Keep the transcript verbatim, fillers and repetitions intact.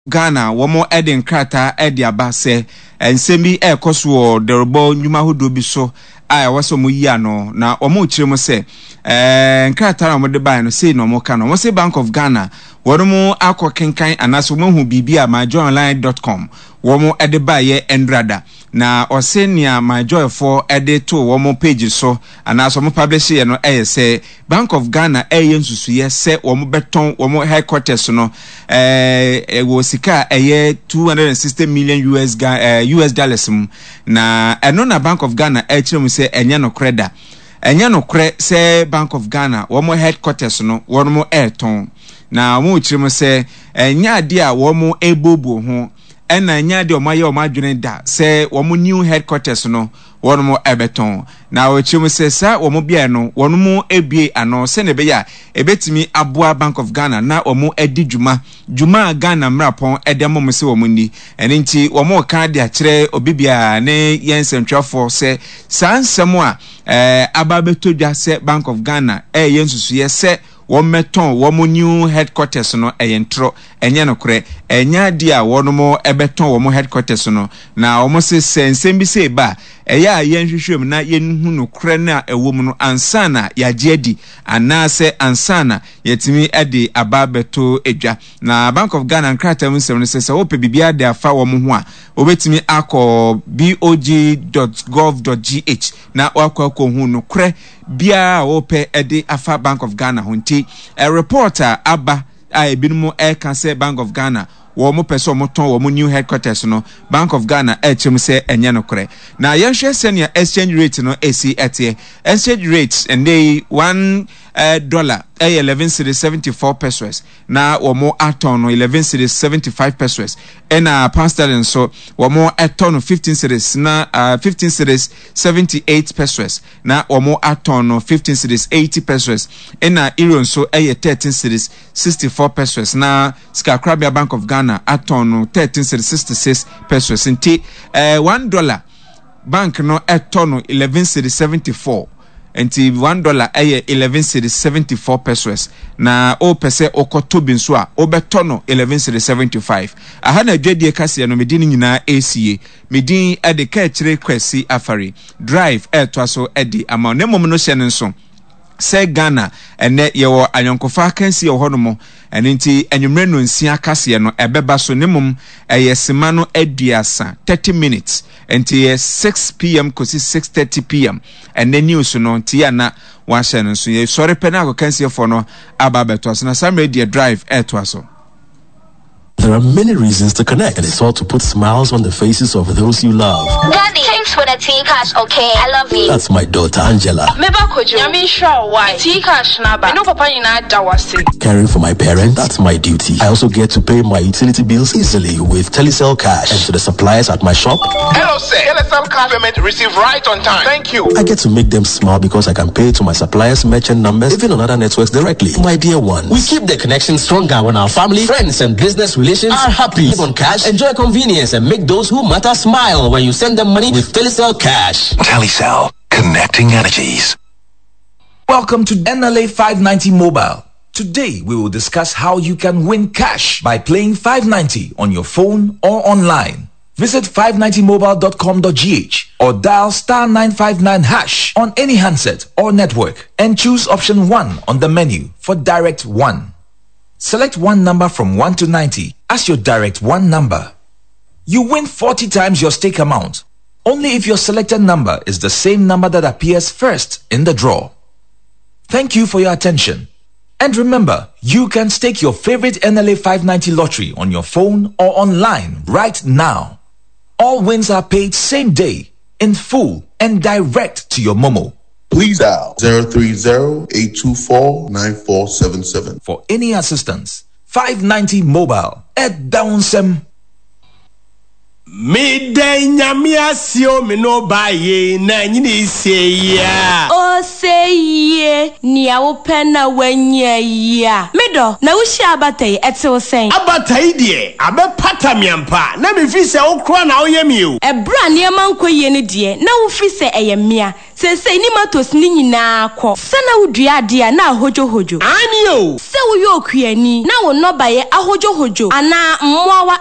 Ghana womo eden krata edi abase ensemi ekoso derbo nyuma hodo bi so a waso mo yi ano na omo kire mo se eh nkrata na mo de ban no sei no mo ka no mo se Bank of Ghana wono akokenkan anaso mo hu bibia myjoyonline dot com womo ede baye endrada na osenia myjoy for ede to womo page so anaso mo publish ye no eh se Bank of Ghana eh yensusu ye se womo beton womo headquarters no eh e wo sika eh two hundred sixty million U S uh, U S dollars mu na eno na Bank of Ghana eh kire mu se enya no kreda enya no kre se Bank of Ghana womo headquarters no womo eton na mo kire mu se enya ade a womo ebobo ho ena enya de omaye omadwene da se womo new headquarters no wono ebeton na o kire mu se sa womo bia no wono ebie ano se ne be ya ebetimi aboa Bank of Ghana na womo edi djuma djuma Ghana mrapon edemo mo se womo ni eni nti womo ka de akire obibia ne yensentwafo se sansemo a eh ababetodwa se Bank of Ghana eh yensusu ye se wometon womo new headquarters no eyentro enye no kore enya dia wono mo ebeton womo headquarters no na womo se sensem bi se ba eya yenhwehwem na yenhu no kore na ewom no ansana yaje adi anase ansana yetimi ade ababeto edwa na Bank of Ghana nkrata mu nsem no se se wo pe bibia de afa womo ho a obetimi akọ b o g dot gov dot g h na wakọ akọ hu no kore bia wo pe ede afa Bank of Ghana ho nti a reporter aba a ebinmu e kan say Bank of Ghana wo mo person mo ton wo mo new headquarters no Bank of Ghana e chim say enye no kore na yenhwe senior exchange rate no esi etie exchange rate and they one uh, dollar eh eleven cedis seventy-four pesos na wo mo aton no eleven cedis seventy-five pesos and uh, pound sterling so wo mo aton no fifteen cedis na uh, fifteen cedis seventy-eight pesos na wo mo aton no fifteen cedis eighty pesos and uh, euro so eh thirteen cedis sixty-four pesos na Skakrabia Bank of Ghana aton no thirteen cedis sixty-six pesos nti uh, one dollar bank no aton no eleven cedis seventy-four enti one dollar eye eleven cedis seventy-four pesos na o pese okotobi nso a obeto no eleven cedis seventy-five aha na dwadie kase no medin nyina esie medin e de ka kire kwasi afari drive e to aso e di ama ne mom no hye ne nso se Ghana ene ye wo anyankofa kansi ye honomo ene nti anwumre no nsia kase no ebeba so ne mom eyesema no aduasa thirty minutes enti six p m kosi six thirty p m ene news no nti ya na wa hye no nso ye sori pena ko kansi fo no aba beto so na some radio drive e to aso. There are many reasons to connect, and it's all to put smiles on the faces of those you love. Daddy, thanks for the tea cash, okay? I love you. That's my daughter, Angela. Meba kojo, yami sure why. Tea cash naba. No papa ina dawasi. Caring for my parents, that's my duty. I also get to pay my utility bills easily with Telecel Cash. And to the suppliers at my shop. Hello, sir. Telecel Cash payment received right on time. Thank you. I get to make them smile because I can pay to my suppliers' merchant numbers, even on other networks directly. My dear ones. We keep the connection stronger when our family, friends, and business relations are happy. Live on cash, enjoy convenience, and make those who matter smile when you send them money with Telecel Cash. Telecel, connecting energies. Welcome to N L A five ninety Mobile. Today we will discuss how you can win cash by playing five ninety on your phone or online. Visit five ninety mobile dot com dot g h or dial star nine five nine hash on any handset or network and choose option one on the menu for direct one. Select one number from one to ninety as your direct one number. You win forty times your stake amount, only if your selected number is the same number that appears first in the draw. Thank you for your attention. And remember, you can stake your favorite N L A five ninety lottery on your phone or online right now. All wins are paid same day, in full, and direct to your Momo. Please dial zero three zero, eight two four, nine four seven seven. For any assistance, five ninety Mobile at Downsem. Me den nyame asio me no baye na nyini ise ya. O se ye ni a wo pena wanya ya. Medo na wo hia abatai ete wo sen. Abatai de abe pata miampa na me fi se wo kro na wo yemi o. Ebra ne mankoye ne de na wo fi se eyemia. Sese ni matos ni nyina akọ. Se na wo dua ade a na ahojo hojo. Ani o. Se wo yo okuani na wo no baye ahojo hojo ana mmoawa